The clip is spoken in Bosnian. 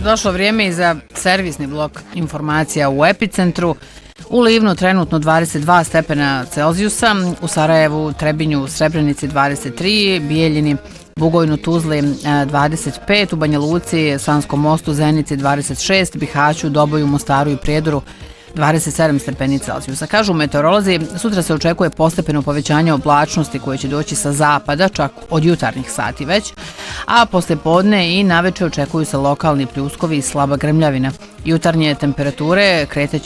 došlo vrijeme i za servisni blok informacija u epicentru. U Livnu trenutno 22 stepena Celzijusa, u Sarajevu, Trebinju, Srebrenici 23, Bijeljini, Bugojnu, Tuzli 25, u Banja Luci, Sanskom mostu, Zenici 26, Bihaću, Doboju, Mostaru i Prijedoru 27 stepeni Celzijusa. Kažu meteorolozi, sutra se očekuje postepeno povećanje oblačnosti koje će doći sa zapada, čak od jutarnjih sati već, a poslijepodne i naveče očekuju se lokalni pljuskovi i slaba grmljavina. Jutarnje temperature kretat